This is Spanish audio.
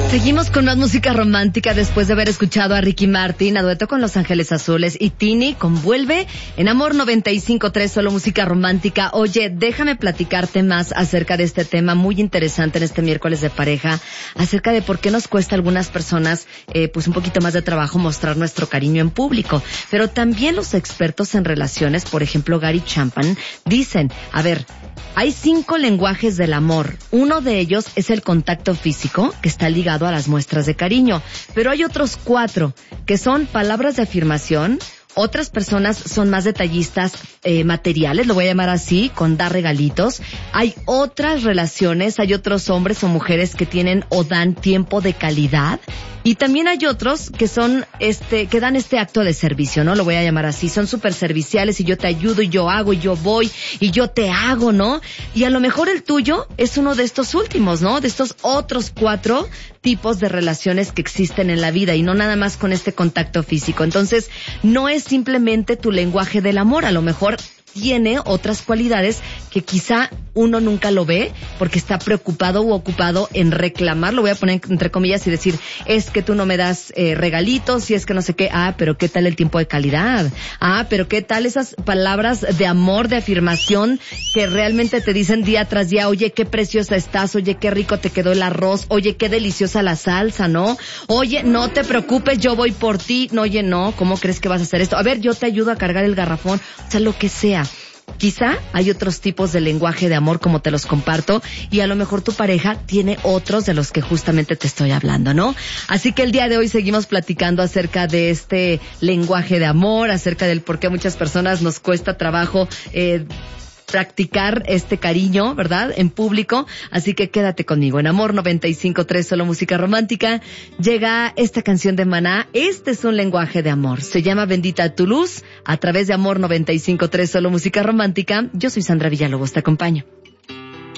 Seguimos con más música romántica después de haber escuchado a Ricky Martin a dueto con Los Ángeles Azules y Tini con Vuelve en Amor 95.3, solo música romántica. Oye, déjame platicarte más acerca de este tema muy interesante en este miércoles de pareja, acerca de por qué nos cuesta a algunas personas pues un poquito más de trabajo mostrar nuestro cariño en público. Pero también los expertos en relaciones, por ejemplo Gary Chapman, dicen, a ver, hay 5 lenguajes del amor. Uno de ellos es el contacto físico, que está ligado a las muestras de cariño. Pero hay otros 4, que son palabras de afirmación. Otras personas son más detallistas materiales, lo voy a llamar así, con dar regalitos. Hay otras relaciones, hay otros hombres o mujeres que tienen o dan tiempo de calidad. Y también hay otros que son, que dan este acto de servicio, ¿no? Lo voy a llamar así. Son súper serviciales y yo te ayudo y yo hago y yo voy y yo te hago, ¿no? Y a lo mejor el tuyo es uno de estos últimos, ¿no? De estos otros 4 tipos de relaciones que existen en la vida y no nada más con este contacto físico. Entonces, no es simplemente tu lenguaje del amor. A lo mejor tiene otras cualidades que quizá uno nunca lo ve porque está preocupado u ocupado en reclamar, lo voy a poner entre comillas y decir, es que tú no me das regalitos y es que no sé qué, pero qué tal el tiempo de calidad, pero qué tal esas palabras de amor, de afirmación que realmente te dicen día tras día, oye, qué preciosa estás, oye, qué rico te quedó el arroz, oye, qué deliciosa la salsa, ¿no? Oye, no te preocupes, yo voy por ti, no, oye, no, ¿cómo crees que vas a hacer esto? A ver, yo te ayudo a cargar el garrafón, o sea, lo que sea. Quizá hay otros tipos de lenguaje de amor como te los comparto y a lo mejor tu pareja tiene otros de los que justamente te estoy hablando, ¿no? Así que el día de hoy seguimos platicando acerca de este lenguaje de amor, acerca del por qué a muchas personas nos cuesta trabajo practicar este cariño, ¿verdad? En público. Así que quédate conmigo. En Amor 95.3, solo música romántica, llega esta canción de Maná. Este es un lenguaje de amor. Se llama Bendita tu luz. A través de Amor 95.3, solo música romántica. Yo soy Sandra Villalobos. Te acompaño.